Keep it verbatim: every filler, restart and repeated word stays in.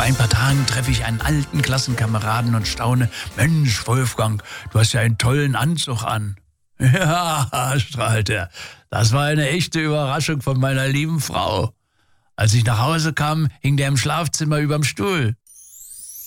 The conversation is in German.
Vor ein paar Tagen treffe ich einen alten Klassenkameraden und staune, Mensch, Wolfgang, du hast ja einen tollen Anzug an. Ja, strahlt er, das war eine echte Überraschung von meiner lieben Frau. Als ich nach Hause kam, hing der im Schlafzimmer überm Stuhl.